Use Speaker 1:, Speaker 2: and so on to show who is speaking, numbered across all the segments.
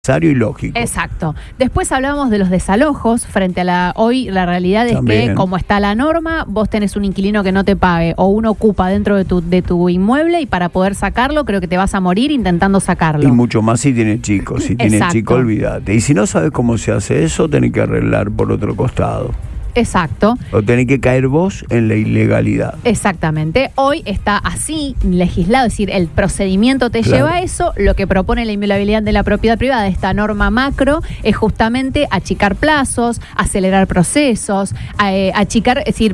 Speaker 1: necesario y lógico.
Speaker 2: Exacto. Después hablábamos de los desalojos frente a hoy la realidad es
Speaker 1: También.
Speaker 2: que como está la norma, vos tenés un inquilino que no te pague o uno ocupa dentro de tu inmueble y para poder sacarlo creo que te vas a morir intentando sacarlo.
Speaker 1: Y mucho más si tiene chicos. Si tiene
Speaker 2: Exacto.
Speaker 1: chicos, olvídate. Y si no sabes cómo se hace eso, tenés que arreglar por otro costado.
Speaker 2: Exacto.
Speaker 1: O tenés que caer vos en la ilegalidad.
Speaker 2: Exactamente. Hoy está así legislado, es decir, el procedimiento te
Speaker 1: Claro.
Speaker 2: lleva a eso. Lo que propone la inviolabilidad de la propiedad privada, esta norma macro, es justamente achicar plazos, acelerar procesos, achicar, es decir,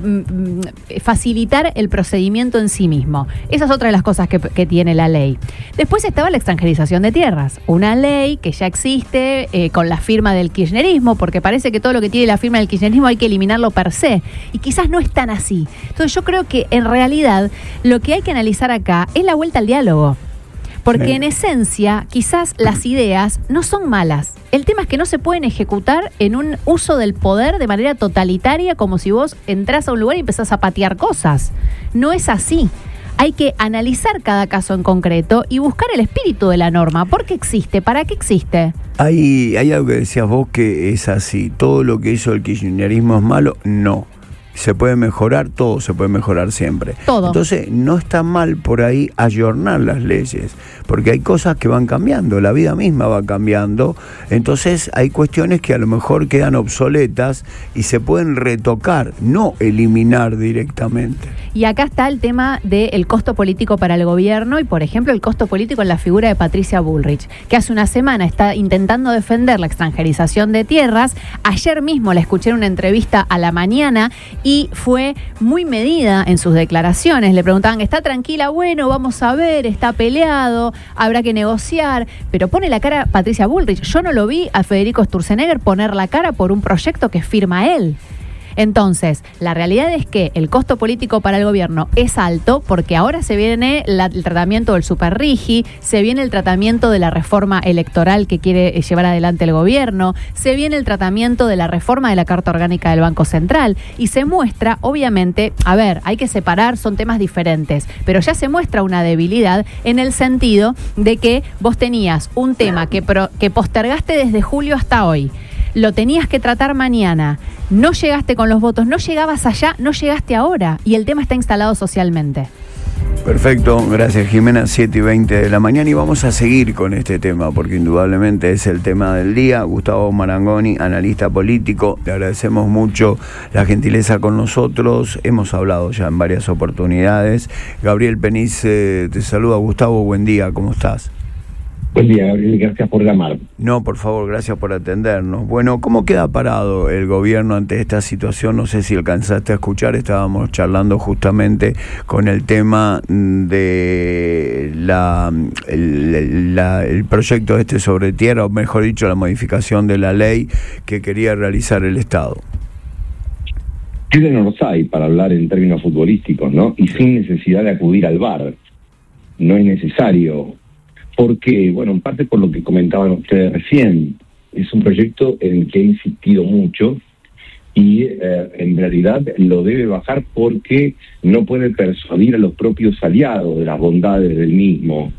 Speaker 2: facilitar el procedimiento en sí mismo. Esa es otra de las cosas que tiene la ley. Después estaba la extranjerización de tierras, una ley que ya existe con la firma del kirchnerismo, porque parece que todo lo que tiene la firma del kirchnerismo hay que eliminarlo per se, y quizás no es tan así. Entonces yo creo que en realidad lo que hay que analizar acá es la vuelta al diálogo, porque
Speaker 1: Sí.
Speaker 2: en esencia quizás las ideas no son malas. El tema es que no se pueden ejecutar en un uso del poder de manera totalitaria, como si vos entrás a un lugar y empezás a patear cosas. No es así. Hay que analizar cada caso en concreto y buscar el espíritu de la norma. ¿Por qué existe? ¿Para qué existe?
Speaker 1: Hay algo que decías vos que es así. Todo lo que hizo el kirchnerismo es malo. No. Se puede mejorar, todo se puede mejorar siempre.
Speaker 2: Todo.
Speaker 1: Entonces, no está mal por ahí ayornar las leyes, porque hay cosas que van cambiando, la vida misma va cambiando, entonces hay cuestiones que a lo mejor quedan obsoletas y se pueden retocar, no eliminar directamente.
Speaker 2: Y acá está el tema del costo político para el gobierno y, por ejemplo, el costo político en la figura de Patricia Bullrich, que hace una semana está intentando defender la extranjerización de tierras. Ayer mismo la escuché en una entrevista a La Mañana y fue muy medida en sus declaraciones. Le preguntaban, ¿está tranquila? Bueno, vamos a ver, está peleado, habrá que negociar. Pero pone la cara Patricia Bullrich. Yo no lo vi a Federico Sturzenegger poner la cara por un proyecto que firma él. Entonces, la realidad es que el costo político para el gobierno es alto porque ahora se viene el tratamiento del superrigi, se viene el tratamiento de la reforma electoral que quiere llevar adelante el gobierno, se viene el tratamiento de la reforma de la Carta Orgánica del Banco Central y se muestra, obviamente, a ver, hay que separar, son temas diferentes, pero ya se muestra una debilidad en el sentido de que vos tenías un tema que postergaste desde julio hasta hoy. Lo tenías que tratar mañana, no llegaste con los votos, no llegabas allá, no llegaste ahora y el tema está instalado socialmente.
Speaker 1: Perfecto, gracias Jimena, 7:20 de la mañana y vamos a seguir con este tema porque indudablemente es el tema del día. Gustavo Marangoni, analista político, le agradecemos mucho la gentileza con nosotros, hemos hablado ya en varias oportunidades. Gabriel Peniz te saluda. Gustavo, buen día, ¿cómo estás?
Speaker 3: Buen día, Gabriel, gracias por llamar.
Speaker 1: No, por favor, gracias por atendernos. Bueno, ¿cómo queda parado el gobierno ante esta situación? No sé si alcanzaste a escuchar, estábamos charlando justamente con el tema de el proyecto este sobre tierra, o mejor dicho, la modificación de la ley que quería realizar el Estado.
Speaker 3: Tienen Orsay para hablar en términos futbolísticos, ¿no? Y sin necesidad de acudir al VAR. No es necesario. Porque, bueno, en parte por lo que comentaban ustedes recién, es un proyecto en el que he insistido mucho y en realidad lo debe bajar porque no puede persuadir a los propios aliados de las bondades del mismo.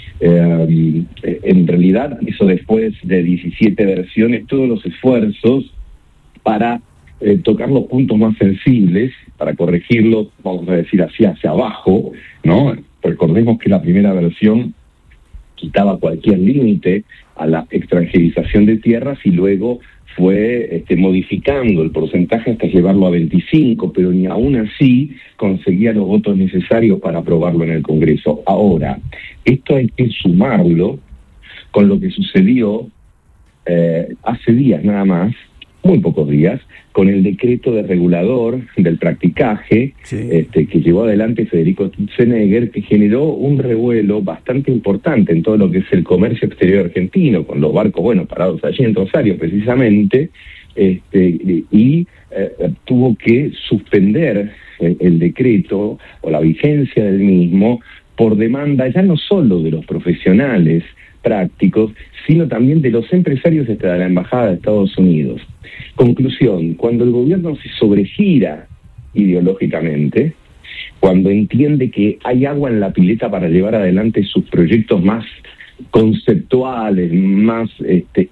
Speaker 3: En realidad hizo después de 17 versiones todos los esfuerzos para tocar los puntos más sensibles, para corregirlos, vamos a decir así, hacia abajo, ¿no? Recordemos que la primera versión quitaba cualquier límite a la extranjerización de tierras y luego fue modificando el porcentaje hasta llevarlo a 25, pero ni aún así conseguía los votos necesarios para aprobarlo en el Congreso. Ahora, esto hay que sumarlo con lo que sucedió hace días nada más, muy pocos días, con el decreto de regulador del practicaje,
Speaker 1: Sí.
Speaker 3: Que llevó adelante Federico Sturzenegger, que generó un revuelo bastante importante en todo lo que es el comercio exterior argentino, con los barcos, bueno, parados allí en Rosario precisamente, y tuvo que suspender el decreto o la vigencia del mismo por demanda ya no solo de los profesionales prácticos, sino también de los empresarios de la Embajada de Estados Unidos. Conclusión, cuando el gobierno se sobregira ideológicamente, cuando entiende que hay agua en la pileta para llevar adelante sus proyectos más conceptuales, más